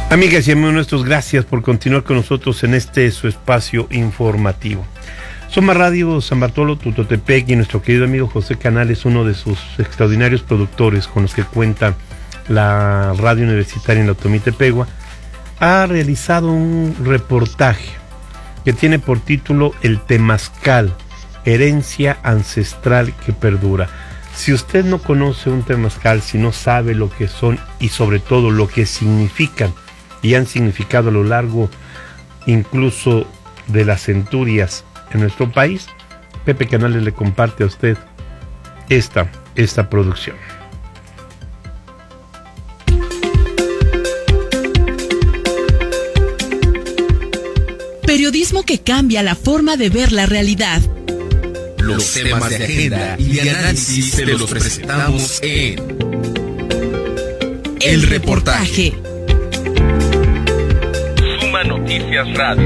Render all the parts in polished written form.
Amigas y amigos nuestros, gracias por continuar con nosotros en su espacio informativo. Soma Radio San Bartolo, Tutotepec, y nuestro querido amigo José Canales, uno de sus extraordinarios productores con los que cuenta la radio universitaria en la Otomitepegua, ha realizado un reportaje que tiene por título El Temazcal, herencia ancestral que perdura. Si usted no conoce un temazcal, si no sabe lo que son y sobre todo lo que significan y han significado a lo largo incluso de las centurias en nuestro país, Pepe Canales le comparte a usted esta producción. Periodismo que cambia la forma de ver la realidad. Los temas de agenda y de análisis te los presentamos en El Reportaje. Suma Noticias Radio.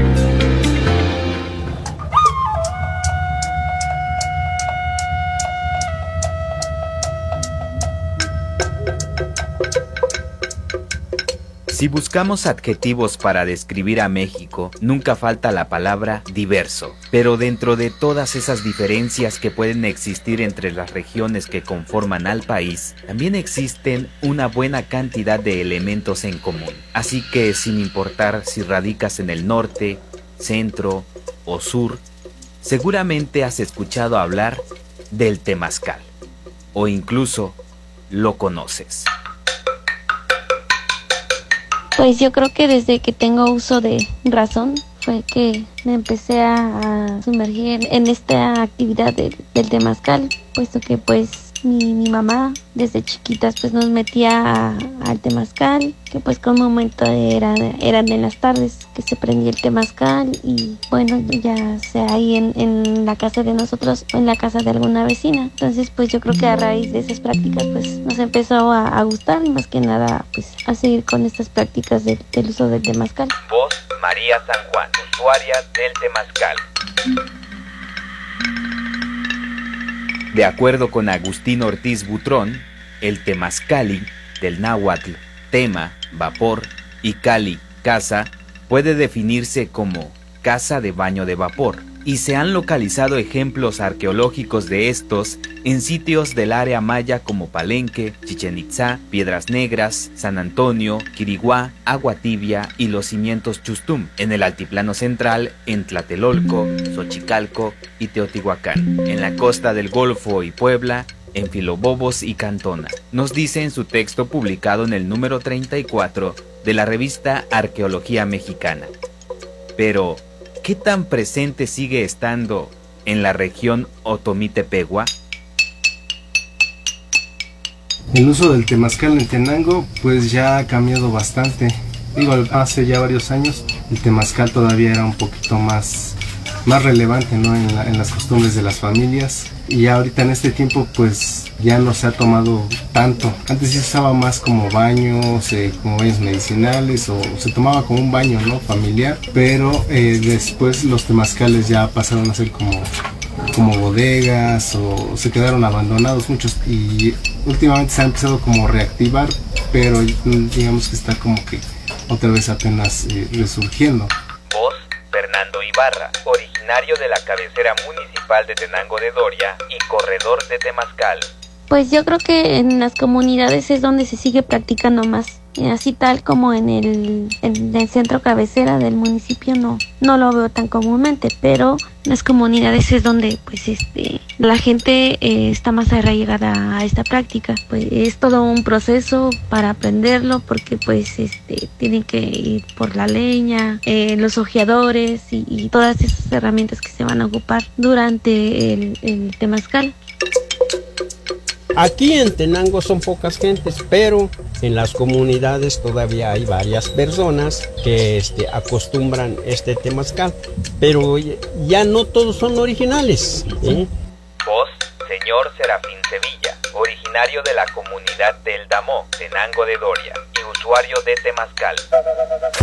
Si buscamos adjetivos para describir a México, nunca falta la palabra diverso. Pero dentro de todas esas diferencias que pueden existir entre las regiones que conforman al país, también existen una buena cantidad de elementos en común. Así que sin importar si radicas en el norte, centro o sur, seguramente has escuchado hablar del temazcal, o incluso lo conoces. Pues yo creo que desde que tengo uso de razón fue que me empecé a sumergir en esta actividad del temazcal, puesto que pues mi mamá desde chiquitas pues nos metía al temazcal, que pues con un momento eran en las tardes que se prendía el temazcal, y bueno, ya sea ahí en la casa de nosotros o en la casa de alguna vecina. Entonces pues yo creo que a raíz de esas prácticas pues nos empezó a gustar, y más que nada pues a seguir con estas prácticas del uso del temazcal. Voz María San Juan, usuaria del temazcal. De acuerdo con Agustín Ortiz Butrón, el temazcali, del náhuatl tema, vapor, y cali, casa, puede definirse como casa de baño de vapor, y se han localizado ejemplos arqueológicos de estos en sitios del área maya como Palenque, Chichén Itzá, Piedras Negras, San Antonio, Quiriguá, Agua Tibia y los cimientos Chustum, en el altiplano central, en Tlatelolco, Xochicalco y Teotihuacán, en la costa del Golfo y Puebla, en Filobobos y Cantona. Nos dice en su texto publicado en el número 34 de la revista Arqueología Mexicana. Pero, ¿qué tan presente sigue estando en la región Otomitepegua? El uso del temazcal en Tenango pues ya ha cambiado bastante. Hace ya varios años el temazcal todavía era un poquito más relevante, ¿no? en las costumbres de las familias, y ya ahorita en este tiempo pues ya no se ha tomado tanto. Antes sí se usaba más como baños, como baños medicinales, o se tomaba como un baño, ¿no? familiar, pero después los temazcales ya pasaron a ser como bodegas, o se quedaron abandonados muchos, y últimamente se ha empezado como a reactivar, pero digamos que está como que otra vez apenas resurgiendo. Voz Fernando Ibarra, originario de la cabecera municipal de Tenango de Doria y corredor de temazcal. Pues yo creo que en las comunidades es donde se sigue practicando más. Así tal como en el centro cabecera del municipio no lo veo tan comúnmente, pero en las comunidades es donde pues la gente está más arraigada a esta práctica. Pues es todo un proceso para aprenderlo, porque pues tienen que ir por la leña, los ojeadores y todas esas herramientas que se van a ocupar durante el temazcal. Aquí en Tenango son pocas gentes, pero en las comunidades todavía hay varias personas que acostumbran este temazcal, pero ya no todos son originales. Voz Señor Serafín Sevilla, originario de la comunidad del Damó, Tenango de Doria, y usuario de temazcal.